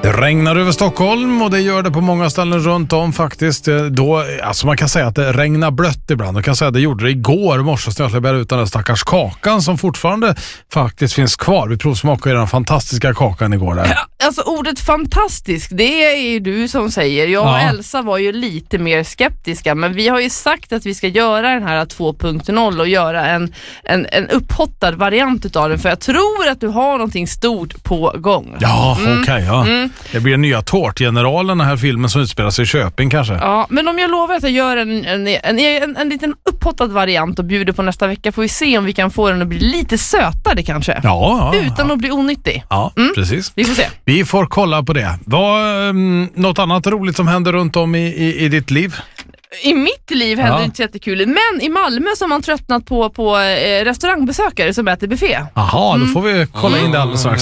Det regnar över Stockholm och det gör det på många ställen runt om faktiskt. Alltså man kan säga att det regnar blött ibland. Man kan säga att det gjorde det igår morse när jag bär ut den där stackars kakan som fortfarande faktiskt finns kvar. Vi provsmakade den fantastiska kakan igår där. Ja, alltså ordet fantastisk, det är ju du som säger. Jag och Elsa var ju lite mer skeptiska, men vi har ju sagt att vi ska göra den här 2.0 och göra en upphottad variant utav den, för jag tror att du har någonting stort på gång. Ja, okej. Det blir nya Tårtgeneralen, den här filmen som utspelar sig i Köping kanske. Ja, men om jag lovar att jag gör en liten upphottad variant och bjuder på nästa vecka, får vi se om vi kan få den att bli lite sötare kanske. Ja. Utan att bli onyttig. Ja, precis. Vi får se. Vi får kolla på det. Vad något annat roligt som händer runt om i ditt liv? I mitt liv händer inte så jättekul. Men i Malmö så har man tröttnat på restaurangbesökare som äter buffé. Jaha, då får vi kolla in det alldeles strax.